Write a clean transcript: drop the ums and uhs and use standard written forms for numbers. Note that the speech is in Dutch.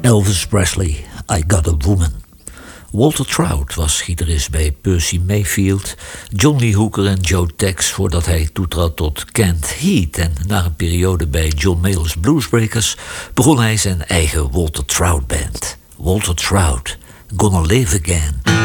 Elvis Presley, I Got a Woman. Walter Trout was gitarist bij Percy Mayfield, John Lee Hooker en Joe Tex voordat hij toetrad tot Kent Heat. En na een periode bij John Mayall's Bluesbreakers begon hij zijn eigen Walter Trout Band. Walter Trout, Gonna Live Again.